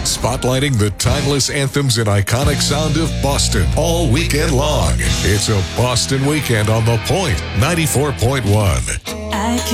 spotlighting the timeless anthems and iconic sound of Boston all weekend long. It's a Boston weekend on The Point 94.1.